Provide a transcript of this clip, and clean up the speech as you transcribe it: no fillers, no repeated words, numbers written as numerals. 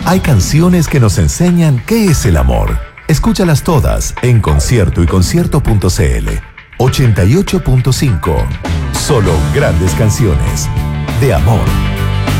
Hay canciones que nos enseñan qué es el amor. Escúchalas todas en Concierto y Concierto.cl. 88.5. Solo grandes canciones de amor.